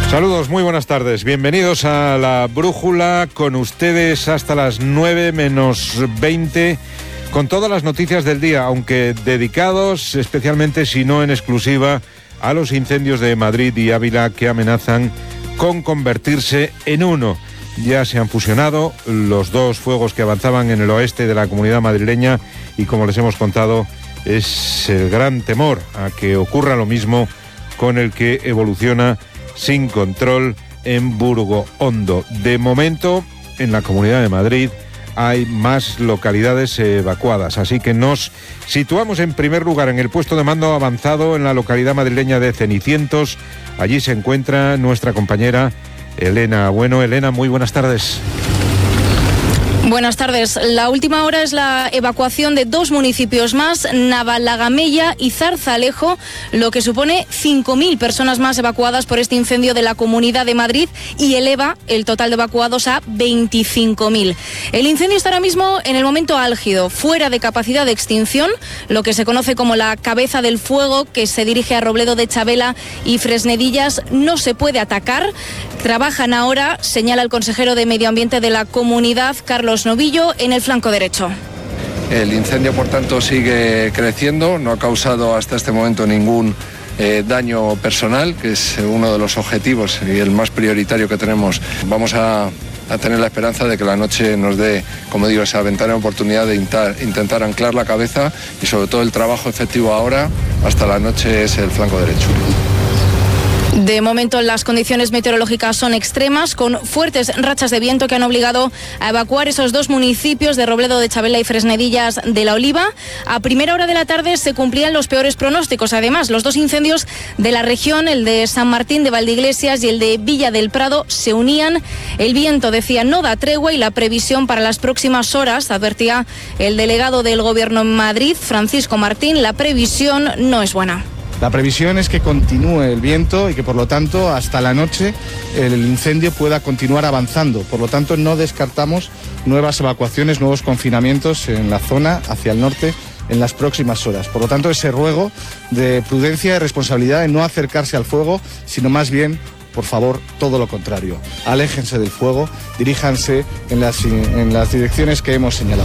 Saludos, muy buenas tardes. Bienvenidos a La Brújula, con ustedes hasta las 9 menos 20, con todas las noticias del día, aunque dedicados especialmente, si no en exclusiva, a los incendios de Madrid y Ávila que amenazan con convertirse en uno. Ya se han fusionado los dos fuegos que avanzaban en el oeste de la Comunidad madrileña y, como les hemos contado, es el gran temor a que ocurra lo mismo con el que evoluciona sin control en Burgo Hondo. De momento, en la Comunidad de Madrid hay más localidades evacuadas, así que nos situamos en primer lugar en el puesto de mando avanzado en la localidad madrileña de Cenicientos. Allí se encuentra nuestra compañera Elena. Bueno, Elena, muy buenas tardes. Buenas tardes. La última hora es la evacuación de dos municipios más, Navalagamella y Zarzalejo, lo que supone 5.000 personas más evacuadas por este incendio de la Comunidad de Madrid y eleva el total de evacuados a 25.000. El incendio está ahora mismo en el momento álgido, fuera de capacidad de extinción, lo que se conoce como la cabeza del fuego, que se dirige a Robledo de Chabela y Fresnedillas. No se puede atacar. Trabajan ahora, señala el consejero de Medio Ambiente de la comunidad, Carlos Novillo, en el flanco derecho. El incendio, por tanto, sigue creciendo, no ha causado hasta este momento ningún daño personal, que es uno de los objetivos y el más prioritario que tenemos. Vamos a tener la esperanza de que la noche nos dé, como digo, esa ventana de oportunidad de intentar anclar la cabeza, y sobre todo el trabajo efectivo ahora, hasta la noche, es el flanco derecho. De momento las condiciones meteorológicas son extremas, con fuertes rachas de viento que han obligado a evacuar esos dos municipios de Robledo de Chabela y Fresnedillas de la Oliva. A primera hora de la tarde se cumplían los peores pronósticos. Además, los dos incendios de la región, el de San Martín de Valdeiglesias y el de Villa del Prado, se unían. El viento, decía, no da tregua, y la previsión para las próximas horas, advertía el delegado del Gobierno en Madrid, Francisco Martín, la previsión no es buena. La previsión es que continúe el viento y que, por lo tanto, hasta la noche el incendio pueda continuar avanzando. Por lo tanto, no descartamos nuevas evacuaciones, nuevos confinamientos en la zona hacia el norte en las próximas horas. Por lo tanto, ese ruego de prudencia y responsabilidad, de no acercarse al fuego, sino más bien, por favor, todo lo contrario. Aléjense del fuego, diríjanse en las direcciones que hemos señalado.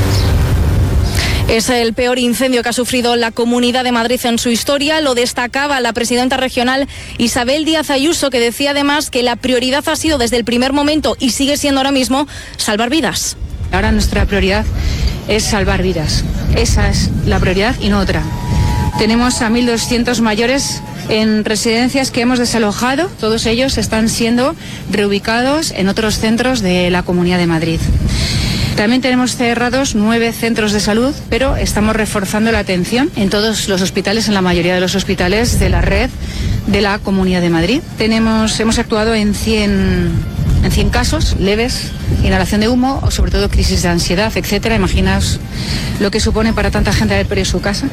Es el peor incendio que ha sufrido la Comunidad de Madrid en su historia. Lo destacaba la presidenta regional Isabel Díaz Ayuso, que decía además que la prioridad ha sido desde el primer momento, y sigue siendo ahora mismo, salvar vidas. Ahora nuestra prioridad es salvar vidas. Esa es la prioridad y no otra. Tenemos a 1.200 mayores en residencias que hemos desalojado. Todos ellos están siendo reubicados en otros centros de la Comunidad de Madrid. También tenemos cerrados 9 centros de salud, pero estamos reforzando la atención en todos los hospitales, en la mayoría de los hospitales de la red de la Comunidad de Madrid. Hemos actuado en 100 casos leves, inhalación de humo, o sobre todo crisis de ansiedad, etcétera. Imaginaos lo que supone para tanta gente haber perdido su casa.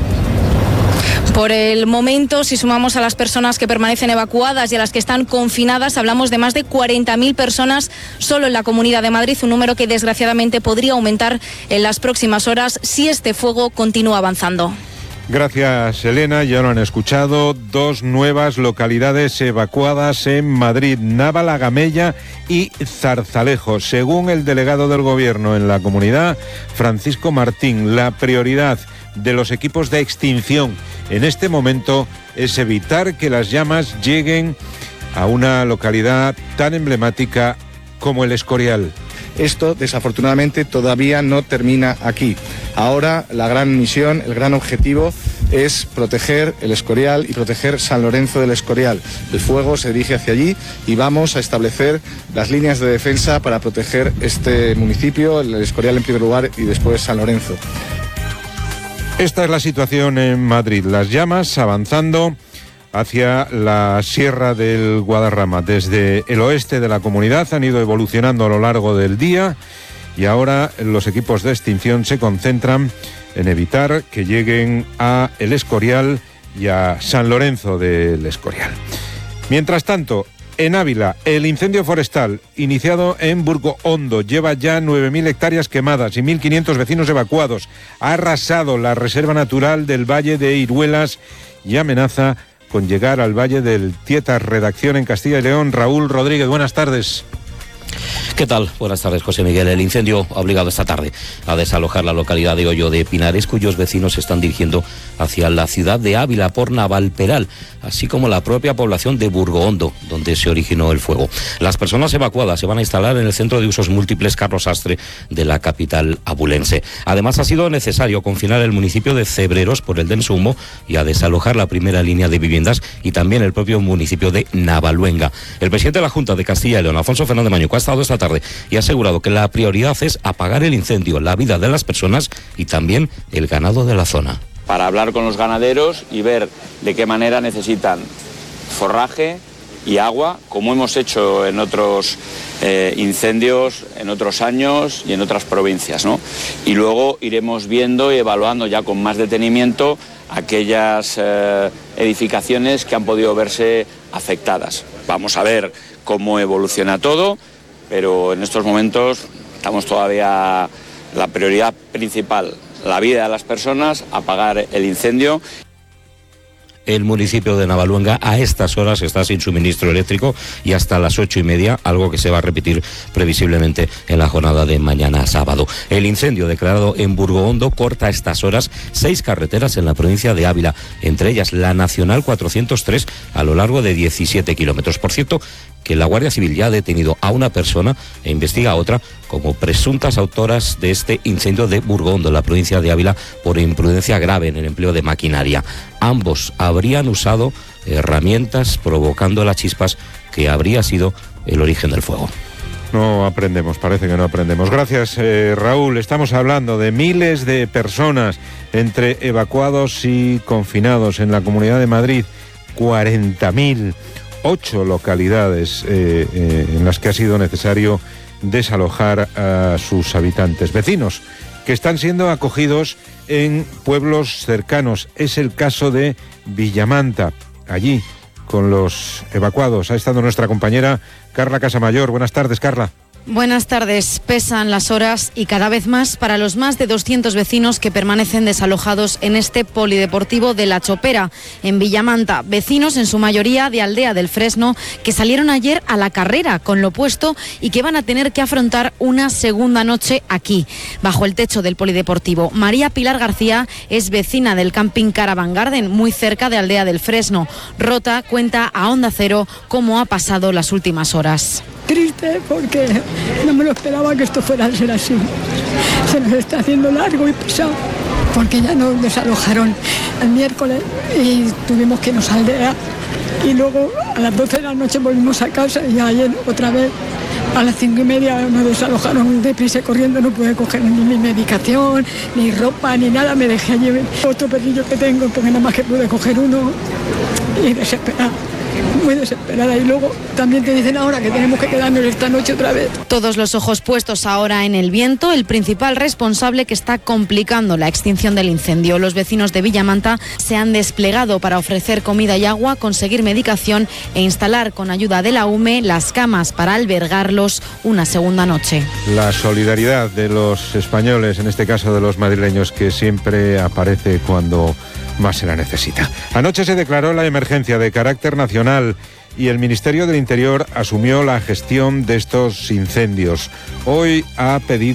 Por el momento, si sumamos a las personas que permanecen evacuadas y a las que están confinadas, hablamos de más de 40.000 personas solo en la Comunidad de Madrid, un número que desgraciadamente podría aumentar en las próximas horas si este fuego continúa avanzando. Gracias, Elena. Ya lo han escuchado, dos nuevas localidades evacuadas en Madrid, Navalagamella y Zarzalejo. Según el delegado del Gobierno en la comunidad, Francisco Martín, la prioridad de los equipos de extinción en este momento es evitar que las llamas lleguen a una localidad tan emblemática como El Escorial. Esto, desafortunadamente, todavía no termina aquí. Ahora la gran misión, el gran objetivo es proteger El Escorial y proteger San Lorenzo del Escorial. El fuego se dirige hacia allí y vamos a establecer las líneas de defensa para proteger este municipio, El Escorial en primer lugar y después San Lorenzo. Esta es la situación en Madrid. Las llamas avanzando hacia la Sierra del Guadarrama. Desde el oeste de la comunidad han ido evolucionando a lo largo del día y ahora los equipos de extinción se concentran en evitar que lleguen a El Escorial y a San Lorenzo del Escorial. Mientras tanto, en Ávila, el incendio forestal iniciado en Burgo Hondo lleva ya 9.000 hectáreas quemadas y 1.500 vecinos evacuados. Ha arrasado la reserva natural del Valle de Iruelas y amenaza con llegar al Valle del Tietar. Redacción en Castilla y León, Raúl Rodríguez, buenas tardes. ¿Qué tal? Buenas tardes, José Miguel. El incendio ha obligado esta tarde a desalojar la localidad de Hoyo de Pinares, cuyos vecinos se están dirigiendo hacia la ciudad de Ávila por Navalperal, así como la propia población de Burgohondo, donde se originó el fuego. Las personas evacuadas se van a instalar en el Centro de Usos Múltiples Carlos Sastre de la capital abulense. Además, ha sido necesario confinar el municipio de Cebreros por el denso humo y a desalojar la primera línea de viviendas y también el propio municipio de Navaluenga. El presidente de la Junta de Castilla y León, Alfonso Fernández Mañuco, ha estado esta tarde y ha asegurado que la prioridad es apagar el incendio, la vida de las personas y también el ganado de la zona. Para hablar con los ganaderos y ver de qué manera necesitan forraje y agua, como hemos hecho en otros incendios, en otros años y en otras provincias, ¿no? Y luego iremos viendo y evaluando ya con más detenimiento aquellas edificaciones que han podido verse afectadas. Vamos a ver cómo evoluciona todo, pero en estos momentos estamos todavía la prioridad principal, la vida de las personas, apagar el incendio. El municipio de Navaluenga a estas horas está sin suministro eléctrico y hasta las 8:30, algo que se va a repetir previsiblemente en la jornada de mañana sábado. El incendio declarado en Burgohondo corta a estas horas 6 carreteras en la provincia de Ávila, entre ellas la Nacional 403 a lo largo de 17 kilómetros. Por cierto, que la Guardia Civil ya ha detenido a una persona e investiga a otra como presuntas autoras de este incendio de Burgohondo, en la provincia de Ávila, por imprudencia grave en el empleo de maquinaria. Ambos habrían usado herramientas provocando las chispas que habría sido el origen del fuego. No aprendemos, parece que no aprendemos. Gracias, Raúl. Estamos hablando de miles de personas entre evacuados y confinados en la Comunidad de Madrid. 40.000. 8 localidades en las que ha sido necesario desalojar a sus habitantes, vecinos, que están siendo acogidos en pueblos cercanos. Es el caso de Villamanta, allí con los evacuados. Ha estado nuestra compañera Carla Casamayor. Buenas tardes, Carla. Buenas tardes. Pesan las horas y cada vez más para los más de 200 vecinos que permanecen desalojados en este polideportivo de La Chopera, en Villamanta. Vecinos, en su mayoría de Aldea del Fresno, que salieron ayer a la carrera con lo puesto y que van a tener que afrontar una segunda noche aquí, bajo el techo del polideportivo. María Pilar García es vecina del camping Caravan Garden, muy cerca de Aldea del Fresno. Rota cuenta a Onda Cero cómo ha pasado las últimas horas. Triste porque no me lo esperaba que esto fuera a ser así. Se nos está haciendo largo y pesado porque ya nos desalojaron el miércoles y tuvimos que irnos a Aldea y luego a las 12 de la noche volvimos a casa y ayer otra vez a las 5:30 nos desalojaron deprisa corriendo. No pude coger ni medicación, ni ropa, ni nada. Me dejé allí otro perrillo que tengo porque nada más que pude coger uno y desesperada. Muy desesperada. Y luego también te dicen ahora que tenemos que quedarnos esta noche otra vez. Todos los ojos puestos ahora en el viento, el principal responsable que está complicando la extinción del incendio. Los vecinos de Villamanta se han desplegado para ofrecer comida y agua, conseguir medicación e instalar con ayuda de la UME las camas para albergarlos una segunda noche. La solidaridad de los españoles, en este caso de los madrileños, que siempre aparece cuando más se la necesita. Anoche se declaró la emergencia de carácter nacional y el Ministerio del Interior asumió la gestión de estos incendios. Hoy ha pedido